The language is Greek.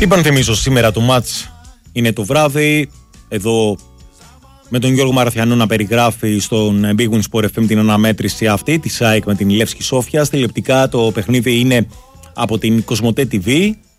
Υπενθυμίζω, σήμερα το μάτς είναι το βράδυ. Εδώ με τον Γιώργο Μαραθιανό να περιγράφει στον Big Win Sport FM την αναμέτρηση αυτή της ΑΕΚ με την Λεύσκη Σόφια. Τηλεοπτικά το παιχνίδι είναι από την Κοσμοτέ TV